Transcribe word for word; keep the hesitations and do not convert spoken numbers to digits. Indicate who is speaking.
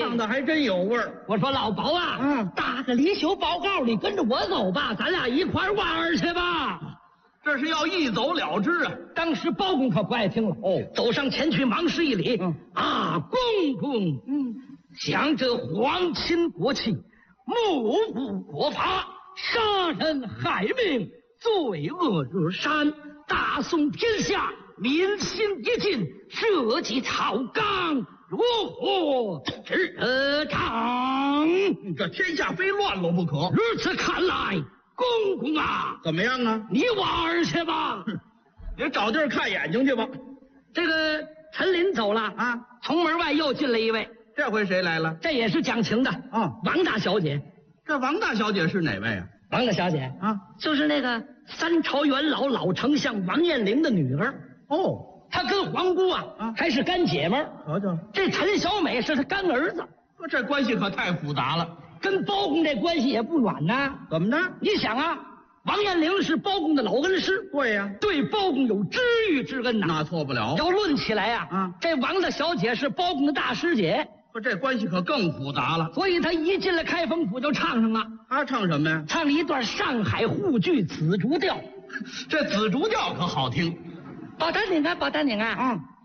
Speaker 1: 唱的还真有味儿。
Speaker 2: 我说老包啊，
Speaker 1: 嗯，
Speaker 2: 打个离休报告，你跟着我走吧，咱俩一块玩儿去吧。
Speaker 1: 这是要一走了之啊！
Speaker 2: 当时包公可不爱听了，
Speaker 1: 哦，
Speaker 2: 走上前去忙施一礼，
Speaker 1: 嗯
Speaker 2: 啊，公公，
Speaker 1: 嗯，
Speaker 2: 想这皇亲国戚，目无国法，杀人害命，罪恶如山，大宋天下，民心一尽，社稷草纲，如何是当？
Speaker 1: 这天下非乱了不可。
Speaker 2: 如此看来，公公啊，
Speaker 1: 怎么样啊？
Speaker 2: 你玩去吧。
Speaker 1: 你找地儿看眼睛去吧。
Speaker 2: 这个陈琳走了
Speaker 1: 啊，
Speaker 2: 从门外又进来一位，
Speaker 1: 这回谁来了？
Speaker 2: 这也是讲情的
Speaker 1: 啊，
Speaker 2: 王大小姐。
Speaker 1: 这王大小姐是哪位啊？
Speaker 2: 王大小姐
Speaker 1: 啊，
Speaker 2: 就是那个三朝元老老丞相王彦龄的女儿。
Speaker 1: 哦，
Speaker 2: 她跟皇姑啊，
Speaker 1: 啊
Speaker 2: 还是干姐们儿。
Speaker 1: 瞧瞧，
Speaker 2: 这陈小美是她干儿子，
Speaker 1: 这关系可太复杂了。
Speaker 2: 跟包公这关系也不远呐。
Speaker 1: 怎么着？
Speaker 2: 你想啊，王彦龄是包公的老恩师，
Speaker 1: 对呀，
Speaker 2: 对包公有知遇之恩呐。
Speaker 1: 那错不了。
Speaker 2: 要论起来啊，
Speaker 1: 啊，
Speaker 2: 这王大小姐是包公的大师姐，
Speaker 1: 说这关系可更复杂了。
Speaker 2: 所以她一进了开封府就唱上了。
Speaker 1: 他唱什么呀？
Speaker 2: 唱了一段上海沪剧《紫竹调》。
Speaker 1: 这紫竹调可好听。
Speaker 2: 宝丹顶啊，宝丹顶啊！
Speaker 1: 啊，